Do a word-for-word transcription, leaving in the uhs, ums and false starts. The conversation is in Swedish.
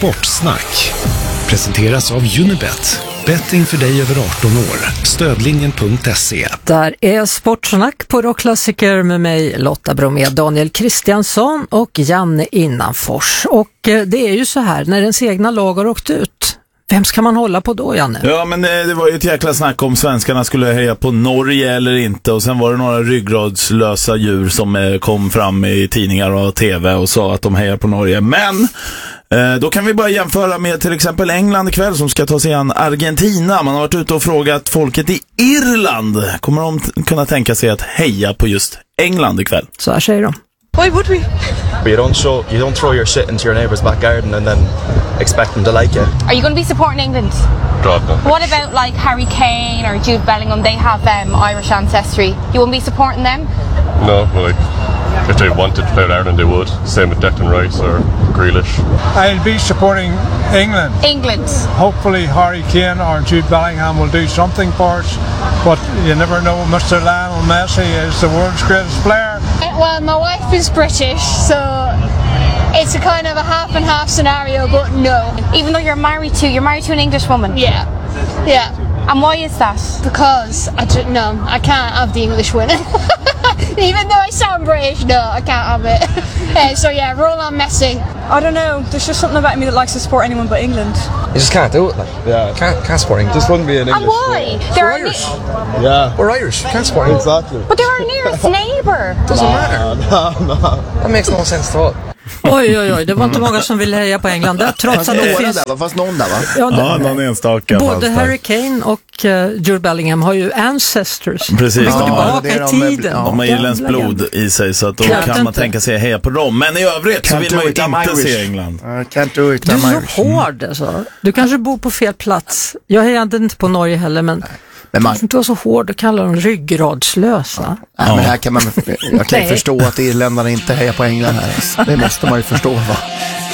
Sportsnack presenteras av Unibet. Betting för dig över arton år. Stödlinjen punkt se. Där är Sportsnack på Rockklassiker med mig Lotta Bromé, Daniel Kristiansson och Janne Innanfors. Och det är ju så här, när ens egna lag har åkt ut, vem ska man hålla på då, Janne? Ja, men det, det var ju ett jäkla snack om svenskarna skulle heja på Norge eller inte. Och sen var det några ryggradslösa djur som eh, kom fram i tidningar och tv och sa att de hejar på Norge. Men eh, då kan vi bara jämföra med till exempel England ikväll som ska ta sig an Argentina. Man har varit ute och frågat folket i Irland. Kommer de t- kunna tänka sig att heja på just England ikväll? Så här säger de. Why would we? But you don't show, you don't throw your shit into your neighbour's back garden and then expect them to like it. Are you going to be supporting England? Probably. What about like Harry Kane or Jude Bellingham? They have um, Irish ancestry. You won't be supporting them? No, like if they wanted to play in Ireland, they would. Same with Declan Rice or Grealish. I'll be supporting England. England. Hopefully Harry Kane or Jude Bellingham will do something for us, but you never know. Mister Lionel Messi is the world's greatest player. Well, my wife is British, so it's a kind of a half and half scenario, but no. Even though you're married to, you're married to an English woman? Yeah, yeah. And why is that? Because, I don't know, I can't have the English winning. Even though I sound British, no, I can't have it. uh, so yeah, roll on Messi. I don't know, there's just something about me that likes to support anyone but England. You just can't do it. Like, yeah, can't can't support England. Just wouldn't be an English. And why? We're They're Irish. Ne- Yeah, We're Irish. Can't support England. exactly. but they're our nearest neighbour. Doesn't matter. No, no. That makes no sense at all. Oj, oj, oj, det var inte många som ville heja på England där, trots att det finns... Där, fast någon där, va? Ja, det- Ja, någon enstaka. Både Harry Kane och uh, Jude Bellingham har ju ancestors. Precis. Vi går Ja, tillbaka det är de i med- tiden. ja. De har irländskt Gamla blod i sig, så att då Jag vet kan man inte. tänka sig heja på dem. Men i övrigt så Can't vill man do ju it, I'm inte Irish. se England. I can't do it, Du är I'm så Irish. hård alltså. Du kanske bor på fel plats. Jag hejade inte på Norge heller, men Men man, kanske inte var så hård och kallar dem ryggradslösa. nej, men här kan man, jag kan ju Nej. förstå att irländarna inte hejar på England här. Det måste man ju förstå, va?